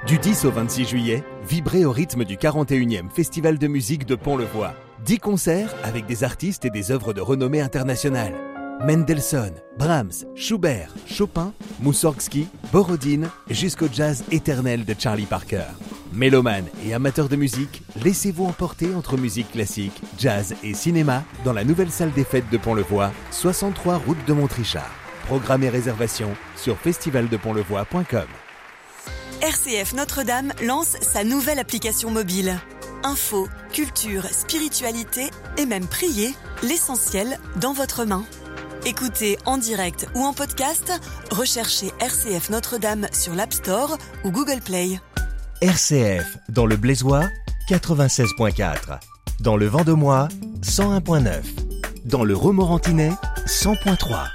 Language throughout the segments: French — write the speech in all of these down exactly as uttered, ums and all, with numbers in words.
Du dix au vingt-six juillet, vibrez au rythme du quarante et unième Festival de musique de Pont-le-Voix. dix concerts avec des artistes et des œuvres de renommée internationale. Mendelssohn, Brahms, Schubert, Chopin, Moussorgsky, Borodine, jusqu'au jazz éternel de Charlie Parker. Mélomanes et amateurs de musique, laissez-vous emporter entre musique classique, jazz et cinéma dans la nouvelle salle des fêtes de Pont-le-Voix, soixante-trois route de Montrichard. Programme et réservation sur festival de pont le voix point com. R C F Notre-Dame lance sa nouvelle application mobile. Info, culture, spiritualité et même prier, l'essentiel dans votre main. Écoutez en direct ou en podcast, recherchez R C F Notre-Dame sur l'App Store ou Google Play. R C F, dans le Blaisois, quatre-vingt-seize virgule quatre. Dans le Vendomois, cent un virgule neuf. Dans le Romorantinais, cent virgule trois.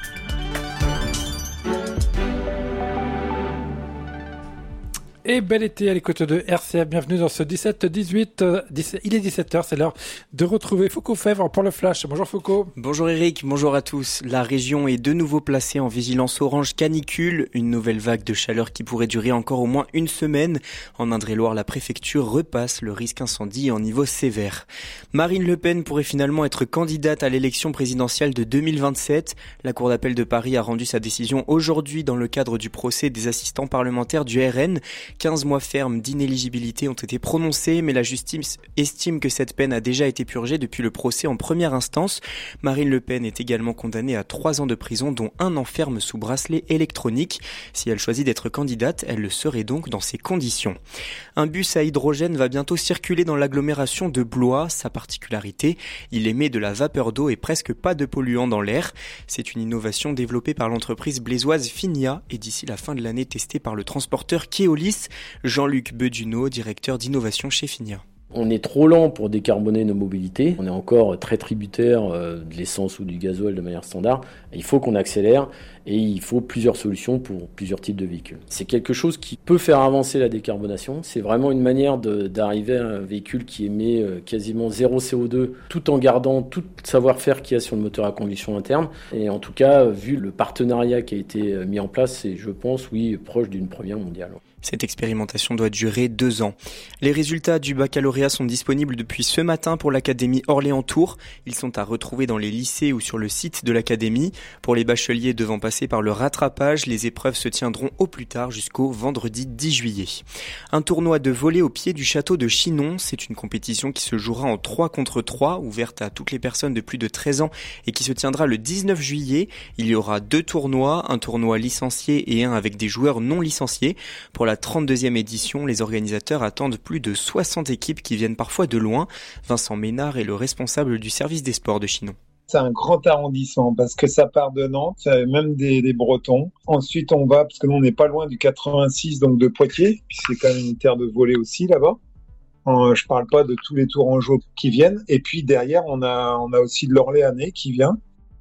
Et bel été à l'écoute de R C F, bienvenue dans ce dix-sept dix-huit, euh, il est dix-sept heures, c'est l'heure de retrouver Foucault Fèvre pour le Flash. Bonjour Foucault. Bonjour Eric, bonjour à tous. La région est de nouveau placée en vigilance orange canicule, une nouvelle vague de chaleur qui pourrait durer encore au moins une semaine. En Indre-et-Loire, la préfecture repasse le risque incendie en niveau sévère. Marine Le Pen pourrait finalement être candidate à l'élection présidentielle de deux mille vingt-sept. La Cour d'appel de Paris a rendu sa décision aujourd'hui dans le cadre du procès des assistants parlementaires du R N. quinze mois fermes d'inéligibilité ont été prononcés, mais la justice estime que cette peine a déjà été purgée depuis le procès en première instance. Marine Le Pen est également condamnée à trois ans de prison, dont un an ferme sous bracelet électronique. Si elle choisit d'être candidate, elle le serait donc dans ces conditions. Un bus à hydrogène va bientôt circuler dans l'agglomération de Blois. Sa particularité, il émet de la vapeur d'eau et presque pas de polluants dans l'air. C'est une innovation développée par l'entreprise blésoise Finia et d'ici la fin de l'année testée par le transporteur Keolis. Jean-Luc Bedunot, directeur d'innovation chez Finia. On est trop lent pour décarboner nos mobilités. On est encore très tributaire de l'essence ou du gasoil de manière standard. Il faut qu'on accélère et il faut plusieurs solutions pour plusieurs types de véhicules. C'est quelque chose qui peut faire avancer la décarbonation. C'est vraiment une manière de, d'arriver à un véhicule qui émet quasiment zéro C O deux tout en gardant tout le savoir-faire qu'il y a sur le moteur à combustion interne. Et en tout cas, vu le partenariat qui a été mis en place, c'est, je pense, oui, proche d'une première mondiale. Cette expérimentation doit durer deux ans. Les résultats du baccalauréat sont disponibles depuis ce matin pour l'Académie Orléans-Tours. Ils sont à retrouver dans les lycées ou sur le site de l'Académie. Pour les bacheliers devant passer par le rattrapage, les épreuves se tiendront au plus tard jusqu'au vendredi dix juillet. Un tournoi de volley au pied du château de Chinon. C'est une compétition qui se jouera en trois contre trois, ouverte à toutes les personnes de plus de treize ans et qui se tiendra le dix-neuf juillet. Il y aura deux tournois, un tournoi licencié et un avec des joueurs non licenciés. Pour la trente-deuxième édition, les organisateurs attendent plus de soixante équipes qui viennent parfois de loin. Vincent Ménard est le responsable du service des sports de Chinon. C'est un grand arrondissement parce que ça part de Nantes, même des, des Bretons. Ensuite, on va, parce que nous, on n'est pas loin du quatre-vingt-six, donc de Poitiers, puis c'est quand même une terre de volley aussi là-bas. Euh, je parle pas de tous les Tourangeaux qui viennent. Et puis derrière, on a, on a aussi de l'Orléanais qui vient.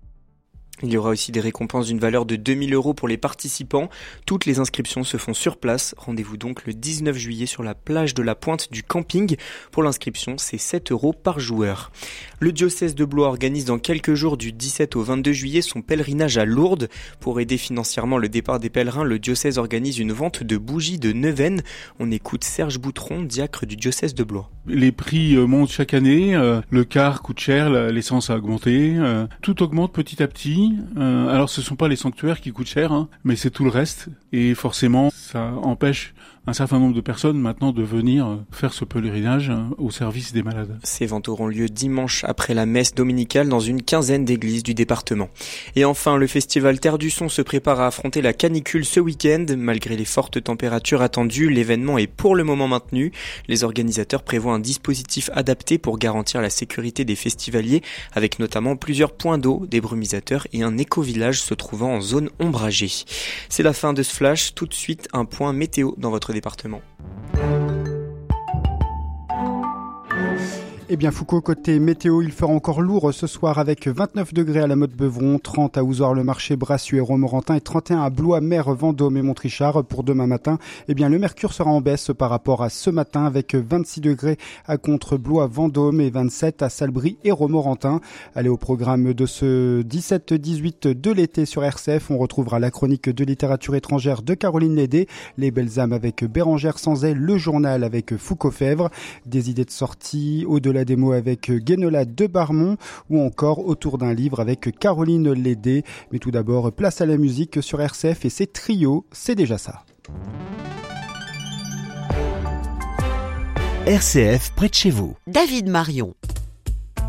Il y aura aussi des récompenses d'une valeur de deux mille euros pour les participants. Toutes les inscriptions se font sur place. Rendez-vous donc le dix-neuf juillet sur la plage de la Pointe du Camping. Pour l'inscription, c'est sept euros par joueur. Le diocèse de Blois organise dans quelques jours du dix-sept au vingt-deux juillet son pèlerinage à Lourdes. Pour aider financièrement le départ des pèlerins, le diocèse organise une vente de bougies de neuvaine. On écoute Serge Boutron, diacre du diocèse de Blois. Les prix montent chaque année. Le car coûte cher, l'essence a augmenté. Tout augmente petit à petit. Euh, alors ce sont pas les sanctuaires qui coûtent cher, hein, mais c'est tout le reste. Et forcément, ça empêche un certain nombre de personnes maintenant de venir faire ce pèlerinage au service des malades. Ces ventes auront lieu dimanche après la messe dominicale dans une quinzaine d'églises du département. Et enfin, le festival Terre du Son se prépare à affronter la canicule ce week-end. Malgré les fortes températures attendues, l'événement est pour le moment maintenu. Les organisateurs prévoient un dispositif adapté pour garantir la sécurité des festivaliers, avec notamment plusieurs points d'eau, des brumisateurs et un éco-village se trouvant en zone ombragée. C'est la fin de ce flash. Tout de suite, un point météo dans votre département. Eh bien Foucault, côté météo, il fera encore lourd ce soir avec vingt-neuf degrés à la Motte-Beuvron, trente à Ouzouar-le-Marché, Brassieux et Romorantin et trente et un à Blois, Mer, Vendôme et Montrichard. Pour demain matin, eh bien le mercure sera en baisse par rapport à ce matin avec vingt-six degrés à Contre-Blois, Vendôme et vingt-sept à Salbris et Romorantin. Allez, au programme de ce dix-sept dix-huit de l'été sur R C F, on retrouvera la chronique de littérature étrangère de Caroline Lédé, Les Belles âmes avec Bérangère Sanzay, le journal avec Foucault-Fèvre, des idées de sortie au-delà des mots avec Guénola de Barmont ou encore autour d'un livre avec Caroline Lédé. Mais tout d'abord, place à la musique sur R C F et ses trios, c'est déjà ça. R C F près de chez vous. David Marion.